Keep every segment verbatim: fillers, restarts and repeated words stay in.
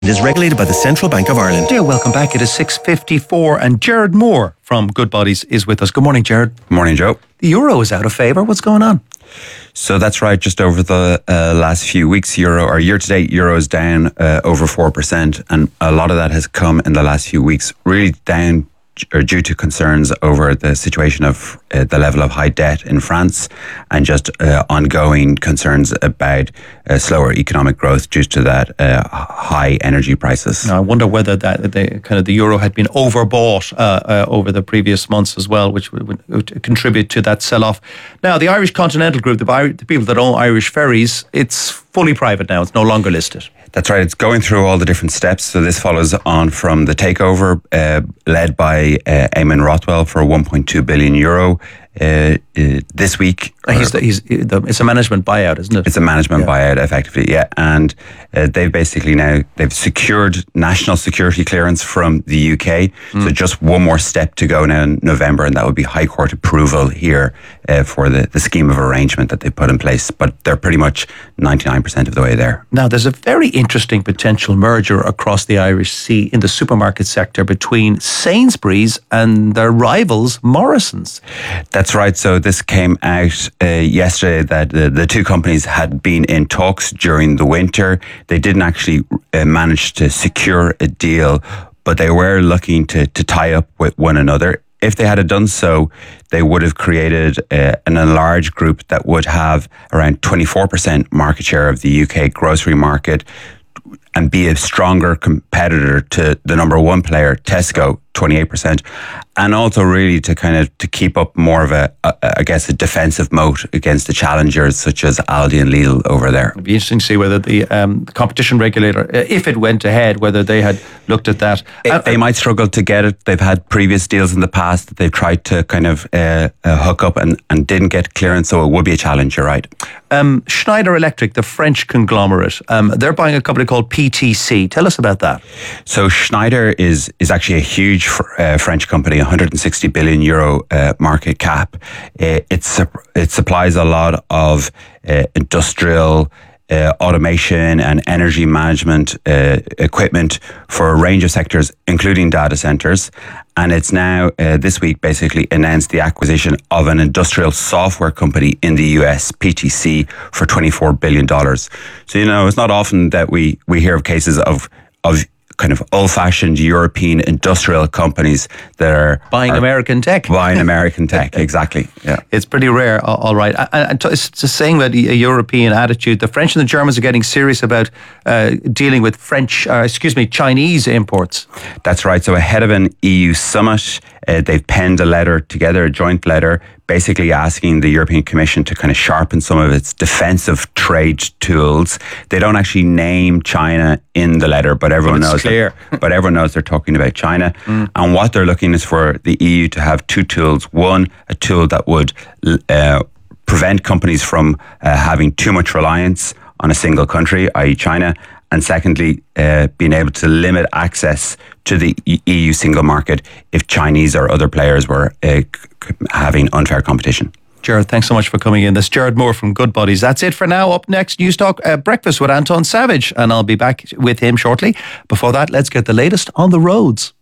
It is regulated by the Central Bank of Ireland. Dear, welcome back. It is six fifty-four and Jared Moore from Goodbodies is with us. Good morning, Jared. Good morning, Joe. The euro is out of favour. What's going on? So that's right. Just over the uh, last few weeks, euro or year to date, euro is down uh, over four percent, and a lot of that has come in the last few weeks, really down or due to concerns over the situation of uh, the level of high debt in France, and just uh, ongoing concerns about uh, slower economic growth due to that uh, high energy prices. Now, I wonder whether that the kind of the euro had been overbought uh, uh, over the previous months as well, which would, would, would contribute to that sell-off. Now, the Irish Continental Group, the, the people that own Irish Ferries, it's fully private now. It's no longer listed. That's right. It's going through all the different steps. So this follows on from the takeover uh, led by uh, Eamon Rothwell for one point two billion euro uh, uh, this week. He's the, he's the, it's a management buyout, isn't it? It's a management yeah. buyout, effectively, yeah. And uh, they've basically now, they've secured national security clearance from the U K. Mm. So just one more step to go now in November, and that would be High Court approval here uh, for the, the scheme of arrangement that they've put in place. But they're pretty much ninety-nine percent of the way there. Now, there's a very interesting potential merger across the Irish Sea in the supermarket sector between Sainsbury's and their rivals, Morrison's. That's right. So this came out uh, yesterday that the, the two companies had been in talks during the winter. They didn't actually uh, manage to secure a deal, but they were looking to, to tie up with one another. If they had done so, they would have created uh, an enlarged group that would have around twenty-four percent market share of the U K grocery market and be a stronger competitor to the number one player, Tesco, twenty-eight percent, and also really to kind of to keep up more of a, a I guess, a defensive moat against the challengers such as Aldi and Lidl over there. It'd be interesting to see whether the, um, the competition regulator, if it went ahead, whether they had looked at that. It, uh, they might struggle to get it. They've had previous deals in the past that they've tried to kind of uh, uh, hook up and, and didn't get clearance, so it would be a challenge, you're right. Um, Schneider Electric, the French conglomerate, um, they're buying a company called P T C. Tell us about that. So Schneider is is actually a huge uh, French company, one hundred sixty billion euro uh, market cap. Uh, it's it supplies a lot of uh, industrial uh, automation and energy management uh, equipment for a range of sectors, including data centers. And it's now, uh, this week, basically announced the acquisition of an industrial software company in the U S, P T C, for twenty-four billion dollars. So, you know, it's not often that we, we hear of cases of, of kind of old-fashioned European industrial companies that are buying are American tech. Buying American tech, exactly. Yeah, it's pretty rare. All right, and it's just saying that a European attitude. The French and the Germans are getting serious about uh, dealing with French, uh, excuse me, Chinese imports. That's right. So ahead of an E U summit, uh, they've penned a letter together, a joint letter, basically asking the European Commission to kind of sharpen some of its defensive trade tools. They don't actually name China in the letter, but everyone but knows clear. But everyone knows they're talking about China. Mm. And what they're looking is for the E U to have two tools. One, a tool that would uh, prevent companies from uh, having too much reliance on a single country, that is. China. And secondly, uh, being able to limit access to the E U single market if Chinese or other players were uh, having unfair competition. Jared, thanks so much for coming in. That's Jared Moore from Goodbodies. That's it for now. Up next, News Talk uh, Breakfast with Anton Savage, and I'll be back with him shortly. Before that, let's get the latest on the roads.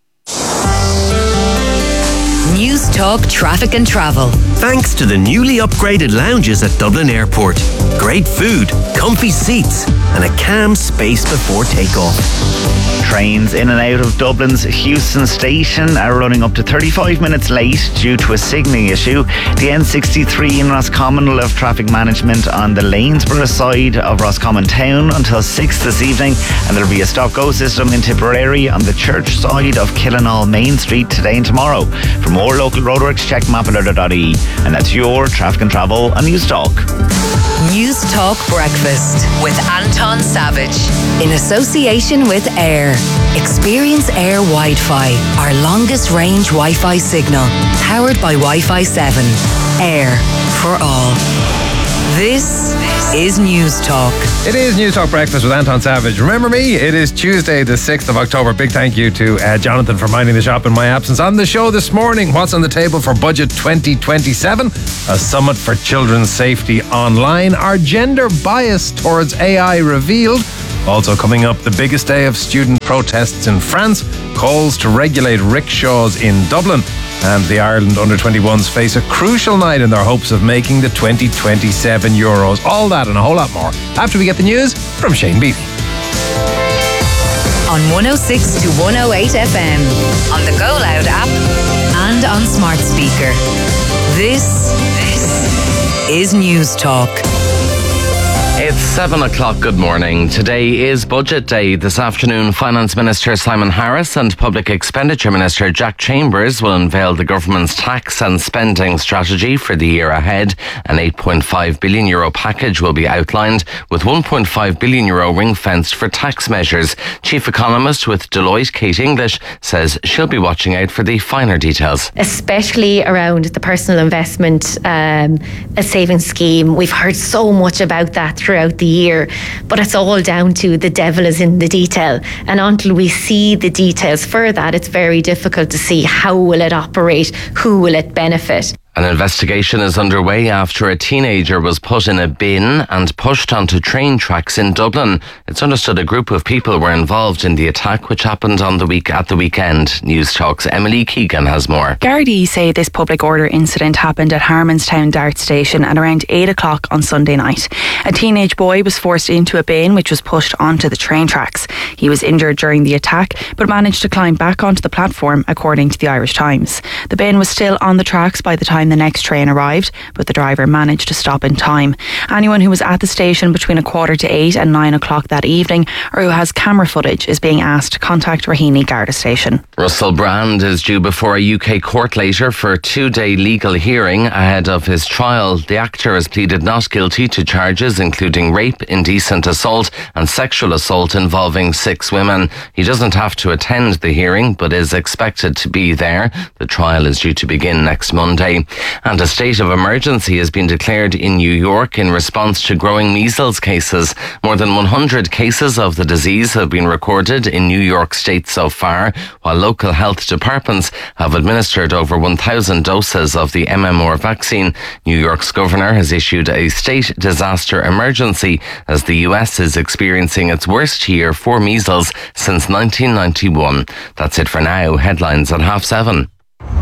News Talk Traffic and Travel. Thanks to the newly upgraded lounges at Dublin Airport. Great food, comfy seats, and a calm space before takeoff. Trains in and out of Dublin's Heuston station are running up to thirty-five minutes late due to a signalling issue. The N sixty-three in Roscommon will have traffic management on the Lanesborough side of Roscommon Town until six this evening, and there'll be a stop-go system in Tipperary on the church side of Killinall Main Street today and tomorrow. For more local roadworks, check map alert dot I E. And that's your Traffic and Travel on News Talk. News Talk Breakfast with Anton Savage in association with Air. Experience Air Wi-Fi, our longest range Wi-Fi signal, powered by Wi-Fi seven. Air for all. This is News Talk. It is News Talk Breakfast with Anton Savage. Remember me? It is Tuesday, the sixth of October. Big thank you to uh, Jonathan for minding the shop in my absence. On the show this morning, what's on the table for Budget twenty twenty-seven? A summit for children's safety online. Our gender bias towards A I revealed. Also coming up, the biggest day of student protests in France, calls to regulate rickshaws in Dublin, and the Ireland under twenty-ones face a crucial night in their hopes of making the twenty twenty-seven Euros. All that and a whole lot more after we get the news from Shane Beattie. On one oh six to one oh eight F M, on the Go Loud app, and on smart speaker. This, this is News Talk. It's seven o'clock. Good morning. Today is Budget Day. This afternoon, Finance Minister Simon Harris and Public Expenditure Minister Jack Chambers will unveil the government's tax and spending strategy for the year ahead. An eight point five billion euro package will be outlined, with one point five billion euro ring-fenced for tax measures. Chief Economist with Deloitte, Kate English, says she'll be watching out for the finer details. Especially around the personal investment um, a savings scheme. We've heard so much about that throughout the year, but it's all down to the devil is in the detail, and until we see the details for that, it's very difficult to see how will it operate, who will it benefit. An investigation is underway after a teenager was put in a bin and pushed onto train tracks in Dublin. It's understood a group of people were involved in the attack, which happened on the week at the weekend. News Talk's Emily Keegan has more. Gardaí say this public order incident happened at Harmonstown Dart Station at around eight o'clock on Sunday night. A teenage boy was forced into a bin which was pushed onto the train tracks. He was injured during the attack but managed to climb back onto the platform, according to the Irish Times. The bin was still on the tracks by the time the next train arrived, but the driver managed to stop in time. Anyone who was at the station between a quarter to eight and nine o'clock that evening, or who has camera footage, is being asked to contact Raheny Garda Station. Russell Brand is due before a U K court later for a two-day legal hearing ahead of his trial. The actor has pleaded not guilty to charges including rape, indecent assault and sexual assault involving six women. He doesn't have to attend the hearing, but is expected to be there. The trial is due to begin next Monday. And a state of emergency has been declared in New York in response to growing measles cases. More than one hundred cases of the disease have been recorded in New York State so far, while local health departments have administered over one thousand doses of the M M R vaccine. New York's governor has issued a state disaster emergency as the U S is experiencing its worst year for measles since nineteen ninety-one. That's it for now. Headlines at half seven.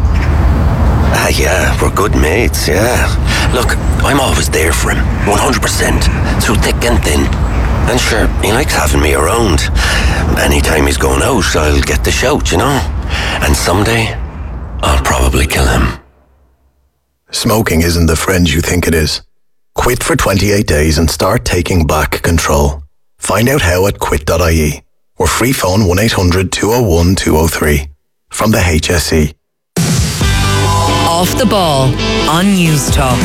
Ah, yeah, we're good mates, yeah. Look, I'm always there for him, one hundred percent, through thick and thin. And sure, he likes having me around. Anytime he's going out, I'll get the shout, you know. And someday, I'll probably kill him. Smoking isn't the friend you think it is. Quit for twenty-eight days and start taking back control. Find out how at quit dot I E or free phone one eight hundred two oh one two oh three from the H S E. Off the Ball on News Talk.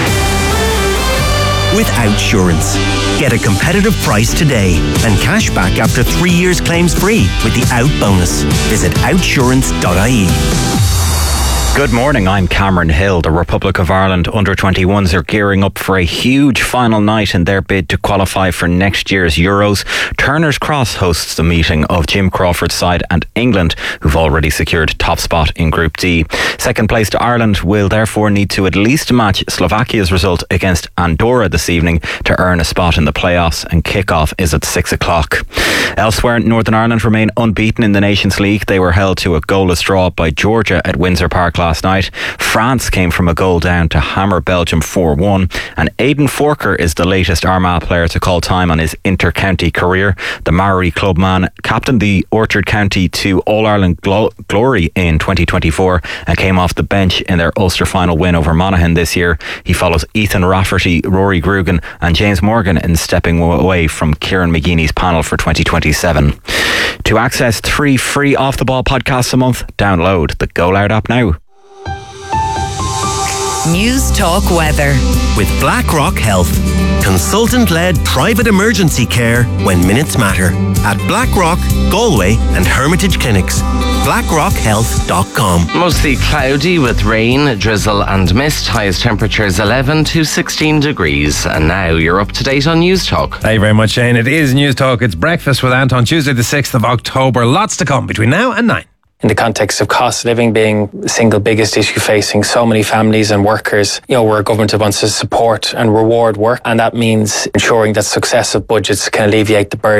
With Outsurance. Get a competitive price today and cash back after three years claims free with the Out bonus. Visit outsurance dot I E. Good morning, I'm Cameron Hill. The Republic of Ireland under twenty-ones are gearing up for a huge final night in their bid to qualify for next year's Euros. Turner's Cross hosts the meeting of Jim Crawford's side and England, who've already secured top spot in Group D. Second place to Ireland will therefore need to at least match Slovakia's result against Andorra this evening to earn a spot in the playoffs, and kick-off is at six o'clock. Elsewhere, Northern Ireland remain unbeaten in the Nations League. They were held to a goalless draw by Georgia at Windsor Park last night. France came from a goal down to hammer Belgium four one, and Aidan Forker is the latest Armagh player to call time on his inter-county career. The Maori clubman captained the Orchard County to All-Ireland glo- glory in twenty twenty-four and came off the bench in their Ulster final win over Monaghan this year. He follows Ethan Rafferty, Rory Grugan and James Morgan in stepping away from Kieran McGeeney's panel for twenty twenty-seven. To access three free Off the Ball podcasts a month, download the Go Loud app now. News Talk Weather. With BlackRock Health. Consultant-led private emergency care when minutes matter. At BlackRock, Galway and Hermitage Clinics. blackrock health dot com. Mostly cloudy with rain, drizzle and mist. Highest temperatures eleven to sixteen degrees. And now you're up to date on News Talk. Thank you very much, Shane. It is News Talk. It's Breakfast with Anton, Tuesday the sixth of October. Lots to come between now and nine. In the context of cost of living being the single biggest issue facing so many families and workers, you know, we're a government that wants to support and reward work, and that means ensuring that successive budgets can alleviate the burden.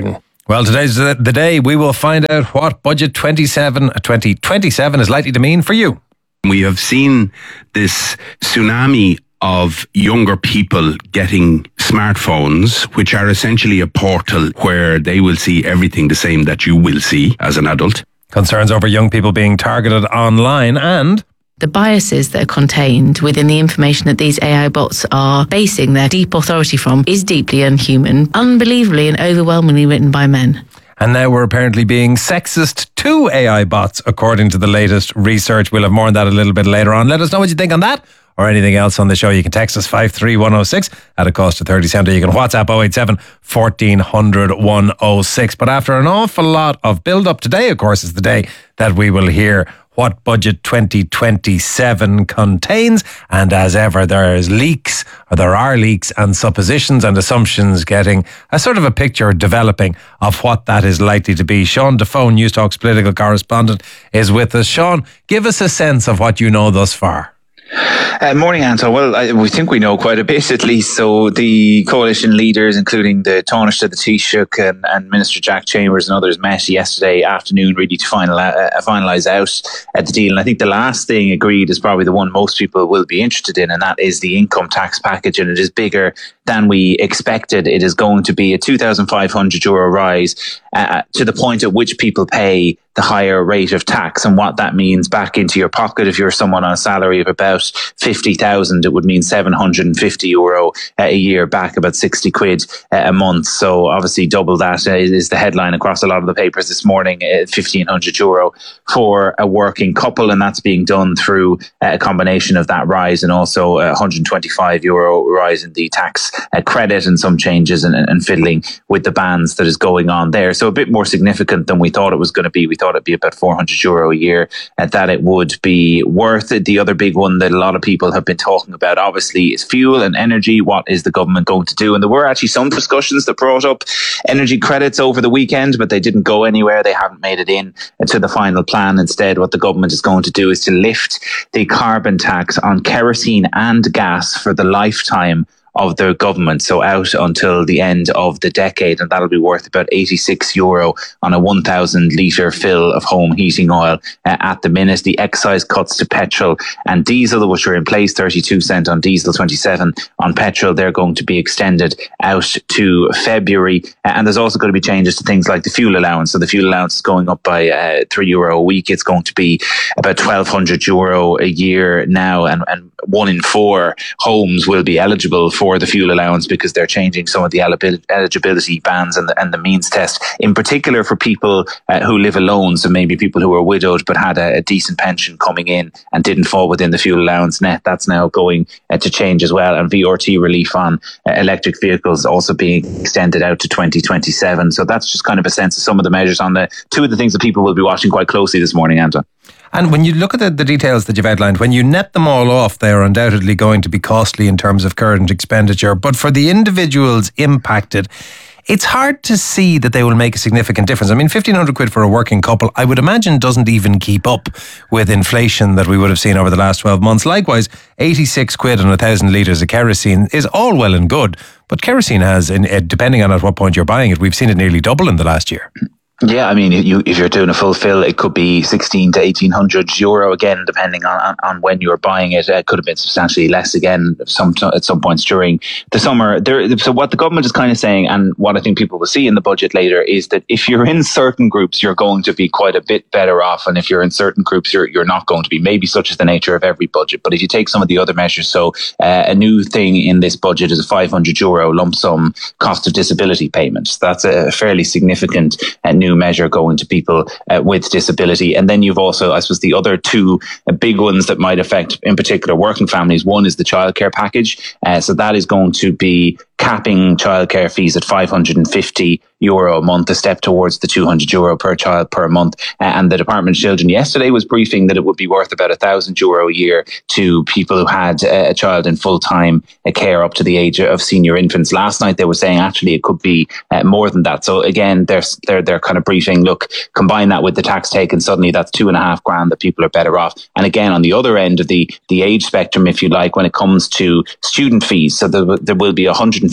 Well, today's the day we will find out what Budget twenty-seven, twenty twenty-seven is likely to mean for you. We have seen this tsunami of younger people getting smartphones, which are essentially a portal where they will see everything the same that you will see as an adult. Concerns over young people being targeted online and the biases that are contained within the information that these A I bots are basing their deep authority from is deeply unhuman, unbelievably and overwhelmingly written by men. And now we're apparently being sexist to A I bots, according to the latest research. We'll have more on that a little bit later on. Let us know what you think on that or anything else on the show. You can text us five three one oh six at a cost of thirty cents. You can WhatsApp oh eight seven, fourteen hundred, one oh six. But after an awful lot of build-up, today, of course, is the day that we will hear what Budget twenty twenty-seven contains. And as ever, there is leaks, or there are leaks and suppositions and assumptions getting a sort of a picture developing of what that is likely to be. Sean Defoe, News Talk's political correspondent, is with us. Sean, give us a sense of what you know thus far. Uh, morning, Anton. Well, I, we think we know quite a bit at least. So the coalition leaders, including the Taoiseach, the Taoiseach and, and Minister Jack Chambers and others met yesterday afternoon really to final, uh, finalise out uh, the deal. And I think the last thing agreed is probably the one most people will be interested in, and that is the income tax package. And it is bigger than we expected. It is going to be a two thousand five hundred euro rise uh, to the point at which people pay the higher rate of tax, and what that means back into your pocket. If you're someone on a salary of about fifty thousand, it would mean seven hundred fifty euro a year back, about sixty quid a month. So obviously double that is the headline across a lot of the papers this morning, fifteen hundred euro for a working couple. And that's being done through a combination of that rise and also a one hundred twenty-five euro rise in the tax credit and some changes and, and fiddling with the bands that is going on there. So a bit more significant than we thought it was going to be. We thought it'd be about four hundred euro a year and that it would be worth it. The other big one that a lot of people have been talking about obviously is fuel and energy. What is the government going to do? And there were actually some discussions that brought up energy credits over the weekend, but they didn't go anywhere. They haven't made it in to the final plan. Instead, what the government is going to do is to lift the carbon tax on kerosene and gas for the lifetime of their government, so out until the end of the decade, and that'll be worth about eighty-six euro on a one thousand litre fill of home heating oil uh, at the minute. The excise cuts to petrol and diesel, which are in place, thirty-two cent on diesel, twenty-seven on petrol, they're going to be extended out to February. Uh, and there's also going to be changes to things like the fuel allowance. So the fuel allowance is going up by uh, three euro a week. It's going to be about twelve hundred euro a year now, and, and one in four homes will be eligible for the fuel allowance because they're changing some of the eligibility bands and the, and the means test, in particular for people uh, who live alone. So maybe people who are widowed but had a, a decent pension coming in and didn't fall within the fuel allowance net. That's now going uh, to change as well. And V R T relief on uh, electric vehicles also being extended out to twenty twenty-seven. So that's just kind of a sense of some of the measures on the two of the things that people will be watching quite closely this morning, Anton. And when you look at the, the details that you've outlined, when you net them all off, they are undoubtedly going to be costly in terms of current expenditure. But for the individuals impacted, it's hard to see that they will make a significant difference. I mean, fifteen hundred quid for a working couple, I would imagine doesn't even keep up with inflation that we would have seen over the last twelve months. Likewise, eighty-six quid on a thousand litres of kerosene is all well and good. But kerosene has, depending on at what point you're buying it, we've seen it nearly double in the last year. Yeah, I mean, you, if you're doing a full fill, it could be sixteen to eighteen hundred euro again, depending on, on, on when you're buying it. It could have been substantially less again some at some points during the summer. There, so what the government is kind of saying, and what I think people will see in the budget later, is that if you're in certain groups, you're going to be quite a bit better off, and if you're in certain groups, you're you're not going to be. Maybe such is the nature of every budget. But if you take some of the other measures, so uh, a new thing in this budget is a five hundred euro lump sum cost of disability payments. That's a fairly significant uh, new measure going to people uh, with disability. And then you've also, I suppose, the other two uh, big ones that might affect, in particular, working families. One is the childcare package. Uh, so that is going to be capping childcare fees at five hundred fifty euro a month, a step towards the two hundred euro per child per month. Uh, and the Department of Children yesterday was briefing that it would be worth about a thousand euro a year to people who had uh, a child in full-time uh, care up to the age of senior infants. Last night they were saying actually it could be uh, more than that. So again, they're, they're, they're kind of briefing, look, combine that with the tax take and suddenly that's two and a half grand that people are better off. And again, on the other end of the, the age spectrum, if you like, when it comes to student fees, so there, there will be one hundred fifty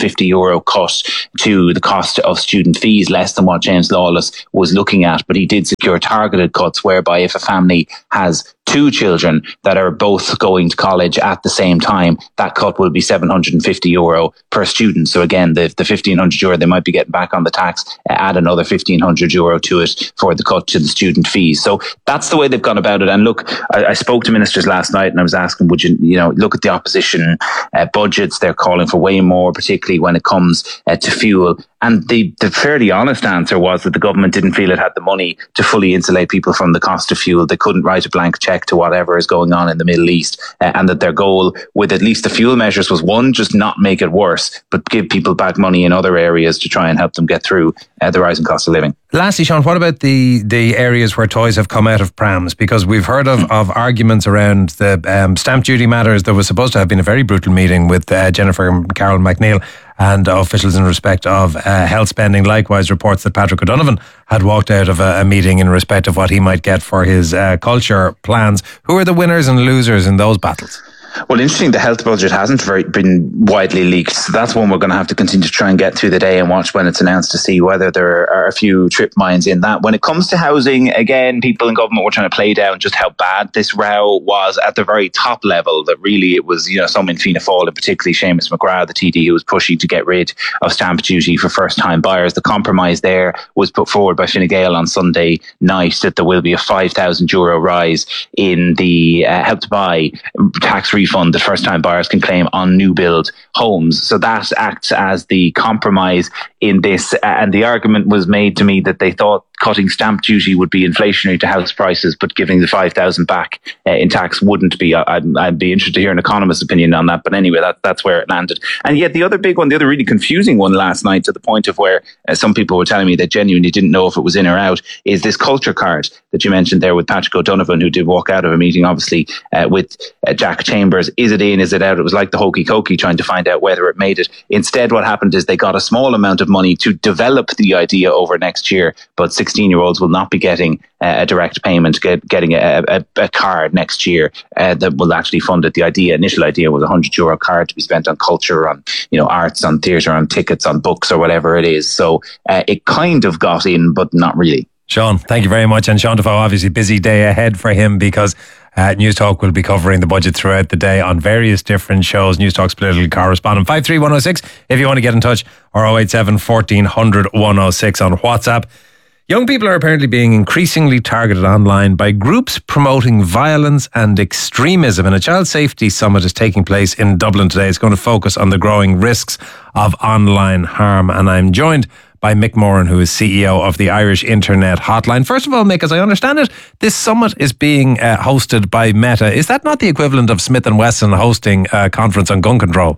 fifty euro cut to the cost of student fees, less than what James Lawless was looking at. But he did secure targeted cuts whereby if a family has two children that are both going to college at the same time, that cut will be seven hundred fifty euro per student. So again, the, the fifteen hundred euro they might be getting back on the tax, add another fifteen hundred euro to it for the cut to the student fees. So that's the way they've gone about it. And look, I, I spoke to ministers last night and I was asking, would you, you know, look at the opposition uh, budgets? They're calling for way more, particularly when it comes uh, to fuel. And the, the fairly honest answer was that the government didn't feel it had the money to fully insulate people from the cost of fuel. They couldn't write a blank check to whatever is going on in the Middle East, uh, and that their goal with at least the fuel measures was, one, just not make it worse, but give people back money in other areas to try and help them get through uh, the rising cost of living. Lastly, Sean, what about the, the areas where toys have come out of prams? Because we've heard of, of arguments around the um, stamp duty matters. There was supposed to have been a very brutal meeting with uh, Jennifer and Carol McNeil and officials in respect of uh, health spending. Likewise, reports that Patrick O'Donovan had walked out of a, a meeting in respect of what he might get for his uh, culture plans. Who are the winners and losers in those battles? Well, interesting, the health budget hasn't very, been widely leaked. So that's one we're going to have to continue to try and get through the day and watch when it's announced to see whether there are a few trip mines in that. When it comes to housing, again, people in government were trying to play down just how bad this row was at the very top level, that really it was, you know, some in Fianna Fáil, and particularly Seamus McGrath, the T D, who was pushing to get rid of stamp duty for first-time buyers. The compromise there was put forward by Fine Gael on Sunday night that there will be a five thousand euro rise in the uh, Help to Buy tax refund fund that first-time buyers can claim on new build homes. So that acts as the compromise in this. And the argument was made to me that they thought cutting stamp duty would be inflationary to house prices, but giving the five thousand back uh, in tax wouldn't be. I'd, I'd be interested to hear an economist's opinion on that. But anyway, that, that's where it landed. And yet the other big one, the other really confusing one last night, to the point of where uh, some people were telling me they genuinely didn't know if it was in or out, is this culture card that you mentioned there with Patrick O'Donovan, who did walk out of a meeting, obviously, uh, with uh, Jack Chambers. Is it in? Is it out? It was like the hokey cokey trying to find out whether it made it. Instead, what happened is they got a small amount of money to develop the idea over next year, but sixteen-year-olds will not be getting uh, a direct payment, get, getting a, a, a card next year uh, that will actually fund it. The idea, initial idea, was a hundred euro card to be spent on culture, on you know arts, on theatre, on tickets, on books, or whatever it is. So uh, it kind of got in, but not really. Sean, thank you very much. And Sean Defoe, obviously busy day ahead for him, because uh, News Talk will be covering the budget throughout the day on various different shows. News Talk's political correspondent. five three one oh six if you want to get in touch, or oh eight seven, fourteen hundred, one oh six on WhatsApp. Young people are apparently being increasingly targeted online by groups promoting violence and extremism. And a child safety summit is taking place in Dublin today. It's going to focus on the growing risks of online harm. And I'm joined by Mick Moran, who is C E O of the Irish Internet Hotline. First of all, Mick, as I understand it, this summit is being uh, hosted by Meta. Is that not the equivalent of Smith and Wesson hosting a conference on gun control?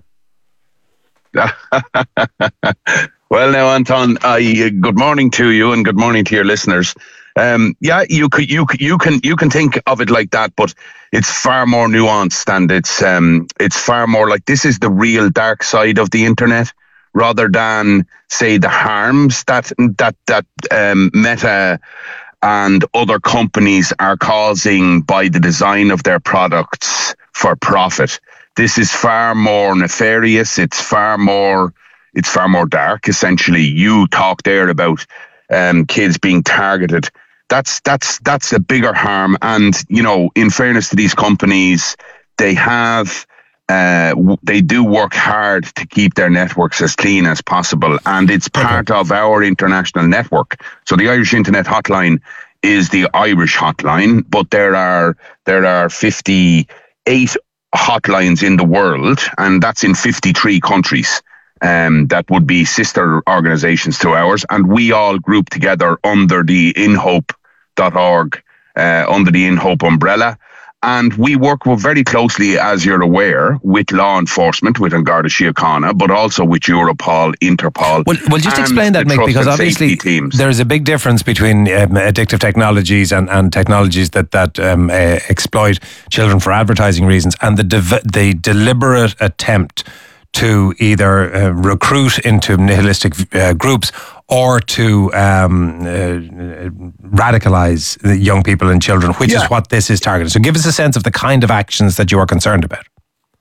Well, now, Anton, I, uh, good morning to you and good morning to your listeners. Um, yeah, you could, you you can you can think of it like that, but it's far more nuanced, and it's um, it's far more like this is the real dark side of the internet, rather than say the harms that that that um, Meta and other companies are causing by the design of their products for profit. This is far more nefarious. It's far more. It's far more dark. Essentially, you talk there about um, kids being targeted. That's that's that's a bigger harm. And you know, in fairness to these companies, they have uh, w- they do work hard to keep their networks as clean as possible, and it's part of our international network. So the Irish Internet Hotline is the Irish hotline, but there are there are fifty-eight hotlines in the world, and that's in fifty-three countries. Um, that would be sister organisations to ours, and we all group together under the inhope dot org, uh, under the InHope umbrella. And we work very closely, as you're aware, with law enforcement, with An Garda Síochána, but also with Europol, Interpol. Well, well just explain that, Mick, because obviously there's a big difference between um, addictive technologies and, and technologies that, that um, uh, exploit children for advertising reasons, and the, de- the deliberate attempt to either uh, recruit into nihilistic uh, groups or to um, uh, radicalise young people and children, which yeah. is what this is targeted. So give us a sense of the kind of actions that you are concerned about.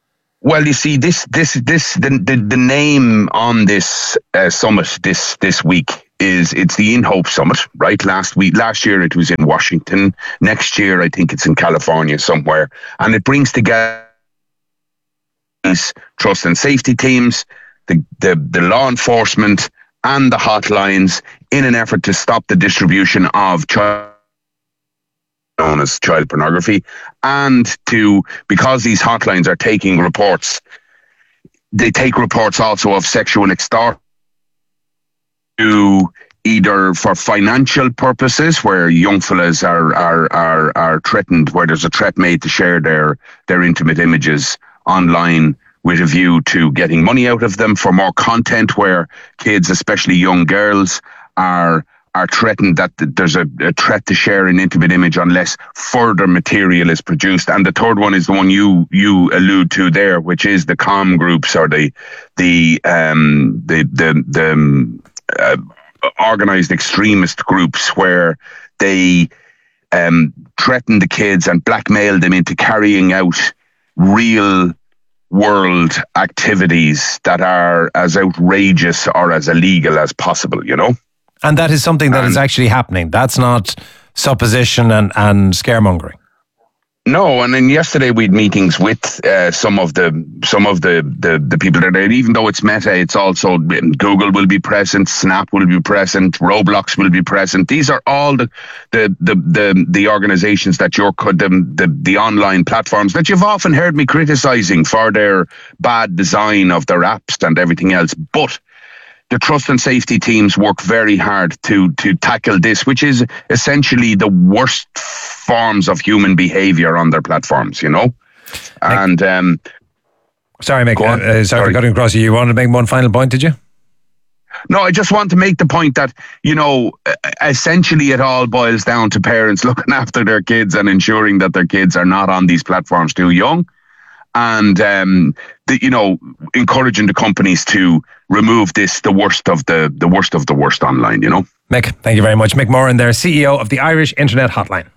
Well, you see, this, this, this, the, the, the name on this uh, summit this this week is it's the In Hope Summit, right? Last week, last year it was in Washington. Next year, I think it's in California somewhere, and it brings together these trust and safety teams, the the, the law enforcement, and the hotlines in an effort to stop the distribution of child. known as child pornography, and to, because these hotlines are taking reports, they take reports also of sexual extortion to either for financial purposes, where young fellas are, are, are, are threatened, where there's a threat made to share their, their intimate images online with a view to getting money out of them, for more content where kids, especially young girls, are are threatened that there's a, a threat to share an intimate image unless further material is produced. And the third one is the one you you allude to there, which is the comm groups, or the the um, the the, the um, uh, organized extremist groups, where they um, threaten the kids and blackmail them into carrying out real world activities that are as outrageous or as illegal as possible, you know? And that is something that and, is actually happening. That's not supposition and, and scaremongering. No, and then yesterday we had meetings with uh, some of the some of the, the, the people that are there. Even though it's Meta, it's also Google will be present, Snap will be present, Roblox will be present. These are all the the the the, the organizations that you're the, the the online platforms that you've often heard me criticizing for their bad design of their apps and everything else. But the trust and safety teams work very hard to to tackle this, which is essentially the worst forms of human behavior on their platforms, you know? And um, sorry, Mick, uh, uh, sorry, sorry for cutting across you. You wanted to make one final point, did you? No, I just want to make the point that, you know, essentially it all boils down to parents looking after their kids and ensuring that their kids are not on these platforms too young. And, um, the, you know, encouraging the companies to remove this, the worst of the, the worst of the worst online, you know. Mick, thank you very much. Mick Moran there, C E O of the Irish Internet Hotline.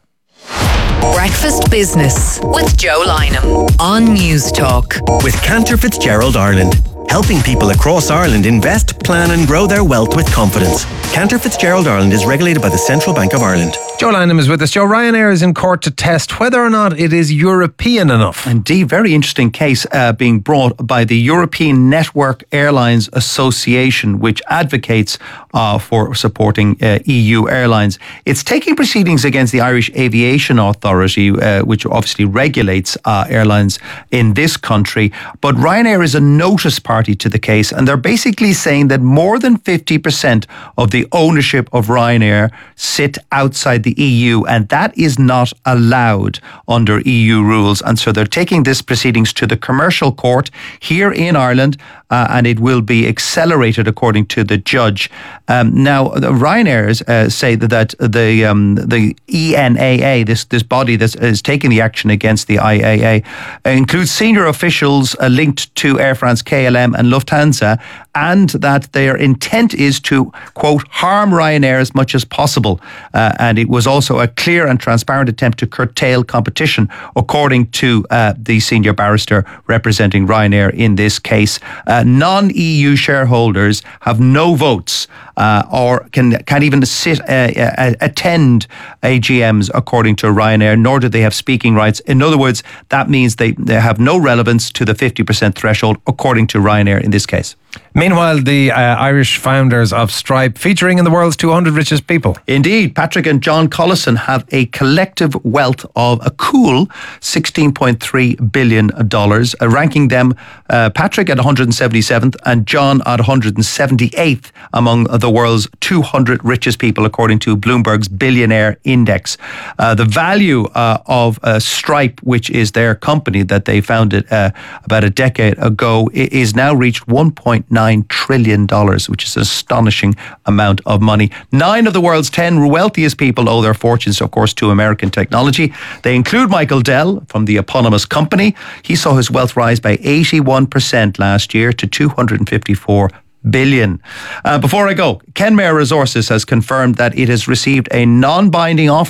Breakfast Business with Joe Lynham on News Talk. With Cantor Fitzgerald Ireland, helping people across Ireland invest, plan and grow their wealth with confidence. Cantor Fitzgerald Ireland is regulated by the Central Bank of Ireland. Joe Lynham is with us. Joe, Ryanair is in court to test whether or not it is European enough. Indeed, very interesting case uh, being brought by the European Network Airlines Association, which advocates uh, for supporting uh, E U airlines. It's taking proceedings against the Irish Aviation Authority, uh, which obviously regulates uh, airlines in this country. But Ryanair is a notice party to the case, and they're basically saying that more than fifty percent of the ownership of Ryanair sit outside the E U, and that is not allowed under E U rules. And so they're taking this proceedings to the Commercial Court here in Ireland, uh, and it will be accelerated according to the judge. Um, now, the Ryanair uh, say that, that the um, the E N A A, this this body that is taking the action against the I A A, uh, includes senior officials uh, linked to Air France, K L M and Lufthansa, and that their intent is to, quote, harm Ryanair as much as possible. Uh, and it was also a clear and transparent attempt to curtail competition, according to uh, the senior barrister representing Ryanair in this case. Uh, non-E U shareholders have no votes uh, or can, can't even sit, uh, uh, attend A G Ms, according to Ryanair, nor do they have speaking rights. In other words, that means they, they have no relevance to the fifty percent threshold, according to Ryanair in this case. Meanwhile, the uh, Irish founders of Stripe featuring in the world's two hundred richest people. Indeed, Patrick and John Collison have a collective wealth of a cool sixteen point three billion dollars, uh, ranking them, uh, Patrick at one hundred seventy-seventh and John at one hundred seventy-eighth among the world's two hundred richest people, according to Bloomberg's Billionaire Index. Uh, the value uh, of uh, Stripe, which is their company that they founded uh, about a decade ago, is now reached one point nine trillion dollars, which is an astonishing amount of money. Nine of the world's ten wealthiest people owe their fortunes, of course, to American technology. They include Michael Dell from the eponymous company. He saw his wealth rise by eighty-one percent last year to two hundred fifty-four billion. Uh, before I go, Kenmare Resources has confirmed that it has received a non-binding offer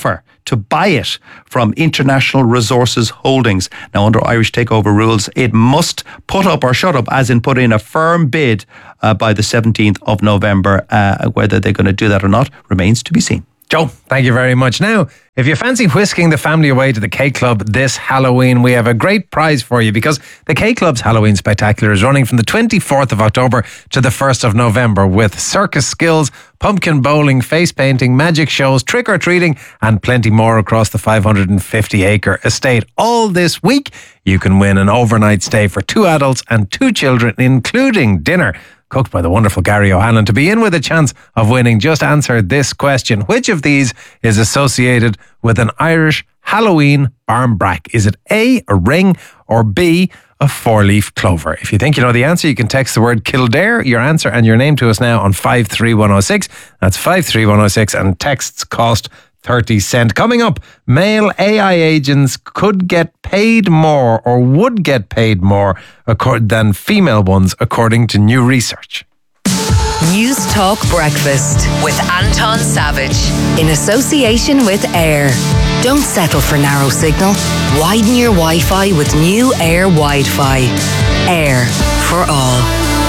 to buy it from International Resources Holdings. Now, under Irish takeover rules, it must put up or shut up, as in put in a firm bid uh, by the seventeenth of November. Uh, whether they're going to do that or not remains to be seen. Joe, thank you very much. Now, if you fancy whisking the family away to the K Club this Halloween, we have a great prize for you, because the K Club's Halloween Spectacular is running from the twenty-fourth of October to the first of November, with circus skills, pumpkin bowling, face painting, magic shows, trick-or-treating, and plenty more across the five hundred fifty acre estate. All this week, you can win an overnight stay for two adults and two children, including dinner, cooked by the wonderful Gary O'Hanlon. To be in with a chance of winning, just answer this question. Which of these is associated with an Irish Halloween barmbrack? Is it A, a ring, or B, a four-leaf clover? If you think you know the answer, you can text the word Kildare, your answer and your name, to us now on five three one oh six. That's five three one oh six, and texts cost thirty cent. Coming up, male A I agents could get paid more, or would get paid more, than female ones, according to new research. News Talk Breakfast with Anton Savage, in association with Air. Don't settle for narrow signal. Widen your Wi-Fi with new Air Wi-Fi. Air for all.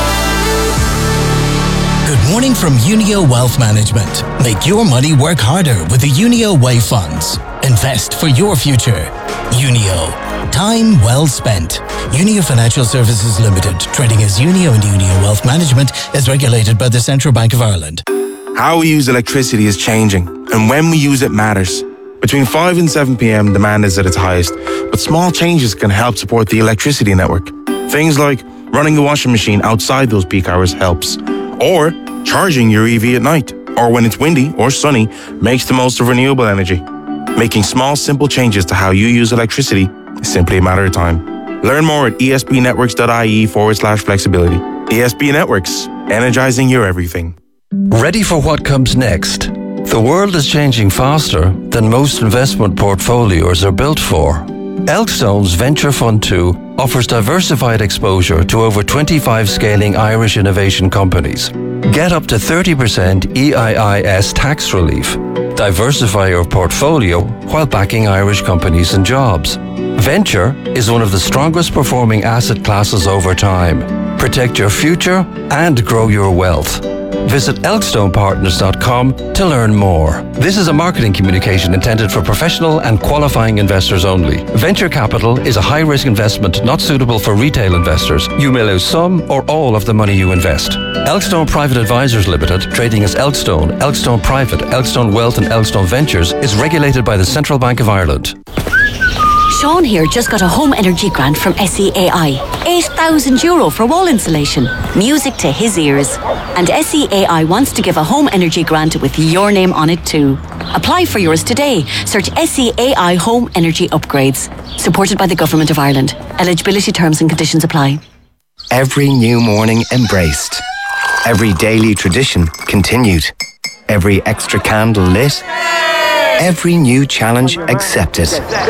Good morning from Unio Wealth Management. Make your money work harder with the Unio Way Funds. Invest for your future. Unio. Time well spent. Unio Financial Services Limited, trading as Unio and Unio Wealth Management, is regulated by the Central Bank of Ireland. How we use electricity is changing, and when we use it matters. Between five and seven p.m, demand is at its highest, but small changes can help support the electricity network. Things like running the washing machine outside those peak hours helps, or charging your E V at night, or when it's windy or sunny, makes the most of renewable energy. Making small, simple changes to how you use electricity is simply a matter of time. Learn more at espnetworks.ie forward slash flexibility. E S B Networks, energizing your everything. Ready for what comes next? The world is changing faster than most investment portfolios are built for. Elkstone's Venture Fund two offers diversified exposure to over twenty-five scaling Irish innovation companies. Get up to thirty percent E I I S tax relief. Diversify your portfolio while backing Irish companies and jobs. Venture is one of the strongest performing asset classes over time. Protect your future and grow your wealth. Visit elkstone partners dot com to learn more. This is a marketing communication intended for professional and qualifying investors only. Venture capital is a high-risk investment not suitable for retail investors. You may lose some or all of the money you invest. Elkstone Private Advisors Limited, trading as Elkstone, Elkstone Private, Elkstone Wealth and Elkstone Ventures, is regulated by the Central Bank of Ireland. Sean here just got a home energy grant from S E A I. eight thousand euro for wall insulation. Music to his ears. And S E A I wants to give a home energy grant with your name on it too. Apply for yours today. Search S E A I Home Energy Upgrades. Supported by the Government of Ireland. Eligibility terms and conditions apply. Every new morning embraced. Every daily tradition continued. Every extra candle lit. Every new challenge accepted.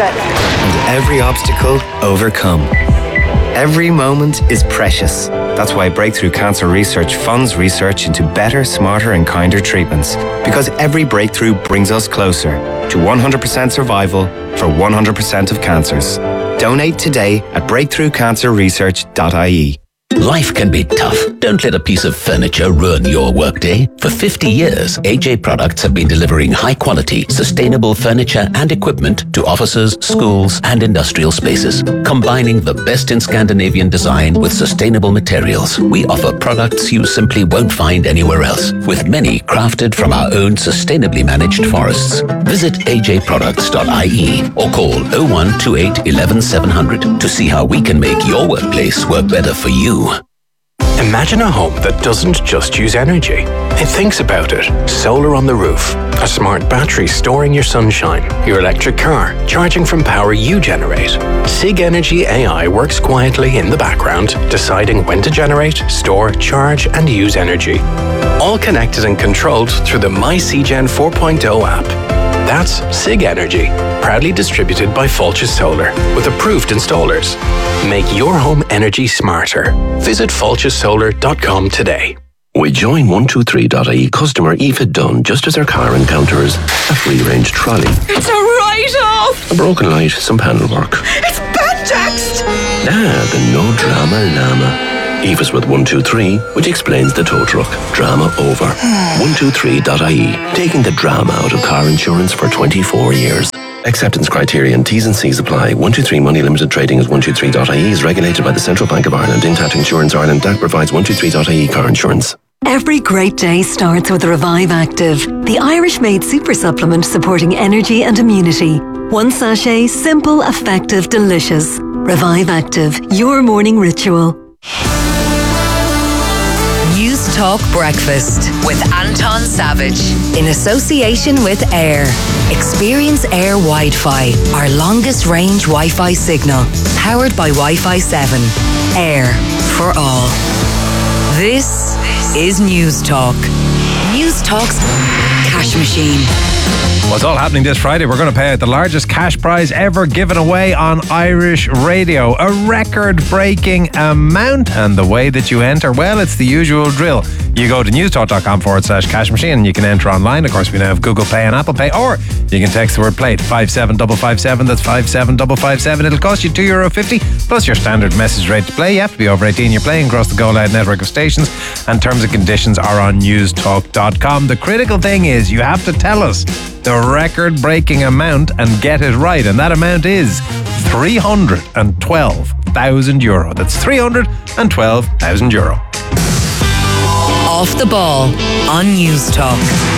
And every obstacle overcome. Every moment is precious. That's why Breakthrough Cancer Research funds research into better, smarter and kinder treatments. Because every breakthrough brings us closer to one hundred percent survival for one hundred percent of cancers. Donate today at breakthrough cancer research dot I E. Life can be tough. Don't let a piece of furniture ruin your workday. For fifty years, A J Products have been delivering high-quality, sustainable furniture and equipment to offices, schools, and industrial spaces. Combining the best in Scandinavian design with sustainable materials, we offer products you simply won't find anywhere else, with many crafted from our own sustainably managed forests. Visit A J products dot I E or call oh one two eight one one seven hundred to see how we can make your workplace work better for you. Imagine a home that doesn't just use energy. It thinks about it. Solar on the roof, a smart battery storing your sunshine, your electric car charging from power you generate. Sig Energy A I works quietly in the background, deciding when to generate, store, charge and use energy. All connected and controlled through the MyCgen four point oh app. That's Sig Energy, proudly distributed by Fulchus Solar, with approved installers. Make your home energy smarter. Visit fulchus solar dot com today. We join one two three dot I E customer Aoife Dunn just as her car encounters a free-range trolley. It's a A broken light, some panel work. It's Banjaxed! Ah, the no drama llama. Eva's with one two three, which explains the tow truck. Drama over. one two three dot I E, taking the drama out of car insurance for twenty-four years. Acceptance criteria and T's and C's apply. one two three Money Limited Trading as one two three dot I E is regulated by the Central Bank of Ireland. Intact Insurance Ireland D A C provides one two three dot I E car insurance. Every great day starts with Revive Active, the Irish-made super supplement supporting energy and immunity. One sachet, simple, effective, delicious. Revive Active, your morning ritual. News Talk Breakfast with Anton Savage in association with Air. Experience Air Wi-Fi, our longest range Wi-Fi signal, powered by Wi-Fi seven. Air for all. This is News Talk. News Talk's cash machine. What's all happening this Friday? We're going to pay out the largest cash prize ever given away on Irish radio. A record-breaking amount. And the way that you enter, well, it's the usual drill. You go to newstalk.com forward slash cash machine and you can enter online. Of course, we now have Google Pay and Apple Pay. Or you can text the word plate five seven five five seven. That's five seven five five seven. It'll cost you two euro fifty plus your standard message rate to play. You have to be over eighteen. You're playing across the Go Loud network of stations. And terms and conditions are on newstalk dot com. The critical thing is you have to tell us the record-breaking amount and get it right. And that amount is three hundred twelve thousand euro. That's three hundred twelve thousand euro. Off the ball on News Talk.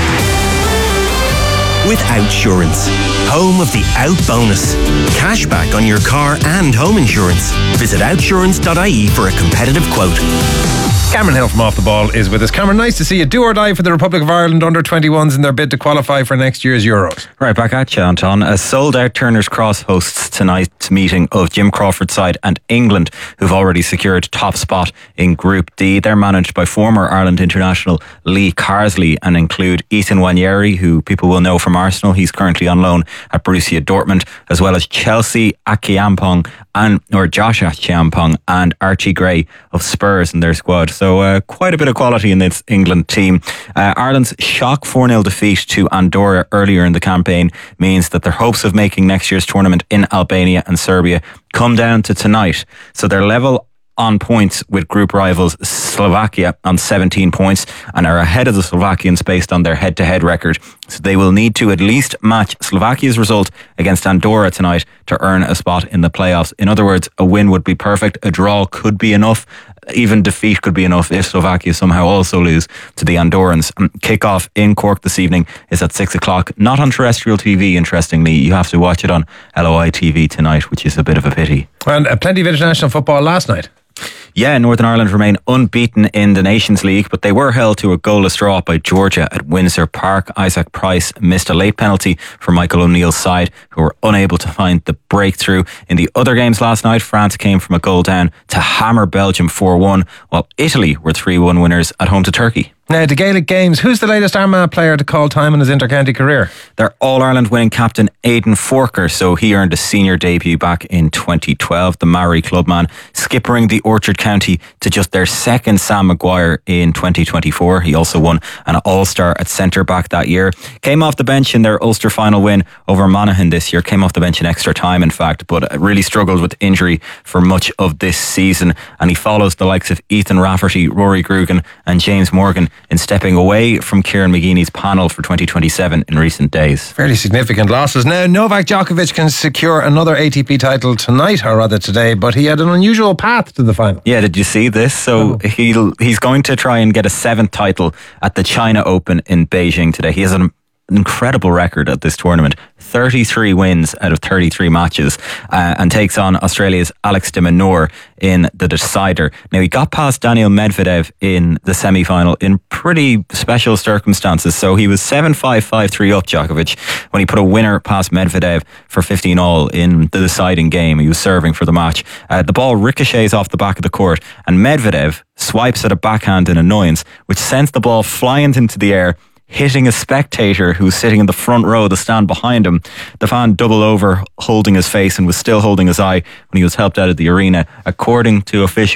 With Outsurance, home of the Out Bonus. Cashback on your car and home insurance. Visit outsurance dot I E for a competitive quote. Cameron Hill from Off the Ball is with us. Cameron, nice to see you. Do or die for the Republic of Ireland under twenty-ones in their bid to qualify for next year's Euros. Right back at you, Anton. A sold-out Turner's Cross hosts tonight's meeting of Jim Crawford's side and England, who've already secured top spot in Group D. They're managed by former Ireland international Lee Carsley and include Ethan Nwaneri, who people will know from Arsenal. He's currently on loan at Borussia Dortmund, as well as Chelsea Achiampong and or Josh Achiampong and Archie Gray of Spurs in their squad. So uh, quite a bit of quality in this England team. Uh, Ireland's shock four nil defeat to Andorra earlier in the campaign means that their hopes of making next year's tournament in Albania and Serbia come down to tonight. So they're level on points with group rivals Slovakia on seventeen points and are ahead of the Slovakians based on their head-to-head record. So they will need to at least match Slovakia's result against Andorra tonight to earn a spot in the playoffs. In other words, a win would be perfect. A draw could be enough. Even defeat could be enough if Slovakia somehow also lose to the Andorrans. Kick-off in Cork this evening is at six o'clock. Not on terrestrial T V, interestingly. You have to watch it on L O I T V tonight, which is a bit of a pity. And uh, plenty of international football last night. Yeah, Northern Ireland remain unbeaten in the Nations League, but they were held to a goalless draw by Georgia at Windsor Park. Isaac Price missed a late penalty for Michael O'Neill's side, who were unable to find the breakthrough. In the other games last night, France came from a goal down to hammer Belgium four one, while Italy were three one winners at home to Turkey. Now, the Gaelic Games, who's the latest Armagh player to call time in his inter-county career? They're All-Ireland winning captain Aidan Forker, so he earned a senior debut back in twenty twelve. The Maori clubman skippering the Orchard County to just their second Sam Maguire in twenty twenty-four. He also won an All-Star at centre-back that year. Came off the bench in their Ulster final win over Monaghan this year. Came off the bench in extra time, in fact, but really struggled with injury for much of this season. And he follows the likes of Ethan Rafferty, Rory Grugan and James Morgan in stepping away from Kieran McGeeney's panel for twenty twenty-seven in recent days. Fairly significant losses. Now, Novak Djokovic can secure another A T P title tonight, or rather today, but he had an unusual path to the final. Yeah, did you see this? So oh. he'll he's going to try and get a seventh title at the China Open in Beijing today. He has an incredible record at this tournament, thirty-three wins out of thirty-three matches, uh, and takes on Australia's Alex de Minaur in the decider. Now, he got past Daniil Medvedev in the semi-final in pretty special circumstances. So he was seven five, five three up, Djokovic, when he put a winner past Medvedev for fifteen all in the deciding game. He was serving for the match. Uh, the ball ricochets off the back of the court and Medvedev swipes at a backhand in annoyance, which sends the ball flying into the air, hitting a spectator who was sitting in the front row of the stand behind him. The fan doubled over, holding his face, and was still holding his eye when he was helped out of the arena. According to officials,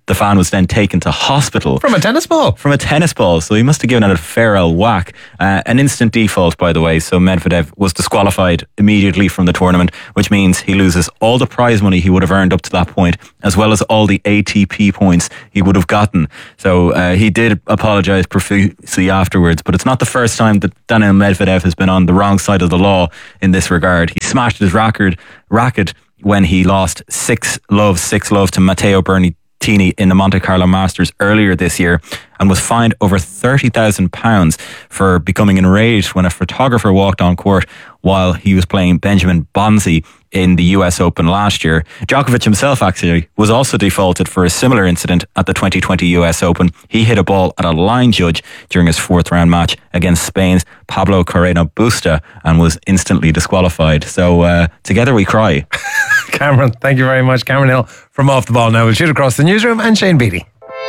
The fan was then taken to hospital. From a tennis ball? From a tennis ball. So he must have given it a fair old whack. Uh, an instant default, by the way. So Medvedev was disqualified immediately from the tournament, which means he loses all the prize money he would have earned up to that point, as well as all the A T P points he would have gotten. So uh, he did apologise profusely afterwards, but it's not the first time that Daniil Medvedev has been on the wrong side of the law in this regard. He smashed his racket, racket when he lost six love, six love to Matteo Berrettini in the Monte Carlo Masters earlier this year, and was fined over thirty thousand pounds for becoming enraged when a photographer walked on court while he was playing Benjamin Bonzi in the U S Open last year. Djokovic himself actually was also defaulted for a similar incident at the twenty twenty U S Open. He hit a ball at a line judge during his fourth round match against Spain's Pablo Carreno Busta and was instantly disqualified. So uh, together we cry. Cameron, thank you very much. Cameron Hill from Off the Ball now. We'll shoot across the newsroom and Shane Beattie.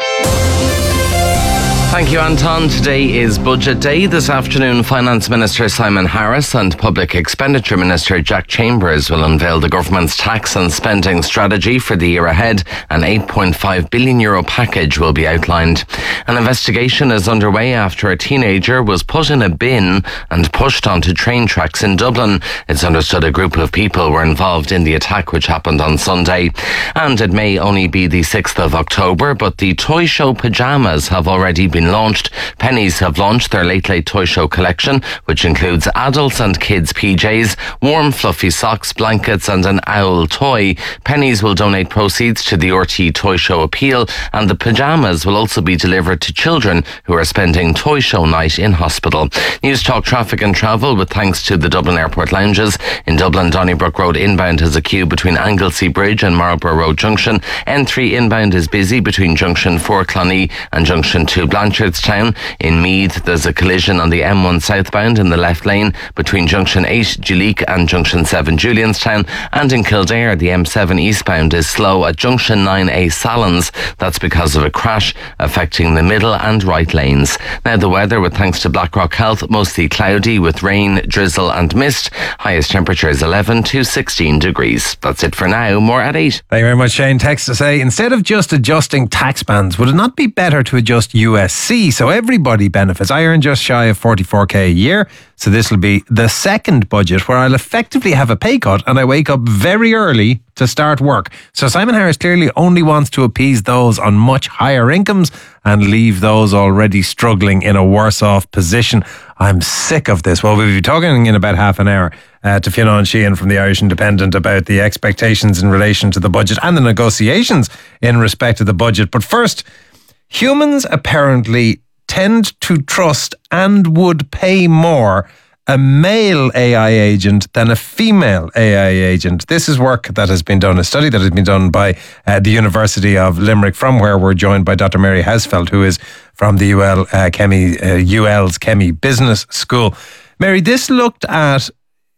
Thank you, Anton. Today is Budget Day. This afternoon, Finance Minister Simon Harris and Public Expenditure Minister Jack Chambers will unveil the government's tax and spending strategy for the year ahead. An eight point five billion euro package will be outlined. An investigation is underway after a teenager was put in a bin and pushed onto train tracks in Dublin. It's understood a group of people were involved in the attack, which happened on Sunday. And it may only be the sixth of October, but the Toy Show pyjamas have already been launched. Pennies have launched their Late Late Toy Show collection, which includes adults and kids' P Js, warm fluffy socks, blankets and an owl toy. Pennies will donate proceeds to the R T E Toy Show Appeal, and the pyjamas will also be delivered to children who are spending Toy Show night in hospital. News Talk Traffic and Travel with thanks to the Dublin Airport Lounges. In Dublin, Donnybrook Road inbound has a queue between Anglesey Bridge and Marlborough Road Junction. N three inbound is busy between Junction four Clonee and Junction two Blanchardstown. In Meath, there's a collision on the M one southbound in the left lane between Junction eight Duleek and Junction seven Julianstown. And in Kildare, the M seven eastbound is slow at Junction nine A Salons. That's because of a crash affecting the middle and right lanes. Now the weather with thanks to Blackrock Health, mostly cloudy with rain, drizzle and mist. Highest temperature is eleven to sixteen degrees. That's it for now. More at eight. Thank you very much, Shane. Text to say, instead of just adjusting tax bands, would it not be better to adjust U S C so everybody benefits? I earn just shy of forty-four k a year, so this will be the second budget where I'll effectively have a pay cut and I wake up very early to start work. So Simon Harris clearly only wants to appease those on much higher incomes and leave those already struggling in a worse off position. I'm sick of this. Well, we'll be talking in about half an hour uh, to Fionn Sheehan from the Irish Independent about the expectations in relation to the budget and the negotiations in respect to the budget. But first, humans apparently tend to trust and would pay more a male A I agent than a female A I agent. This is work that has been done, a study that has been done by uh, the University of Limerick, from where we're joined by Doctor Mary Hausfeld, who is from the U L uh, Chemi, uh, U L's Chemi Business School. Mary, this looked at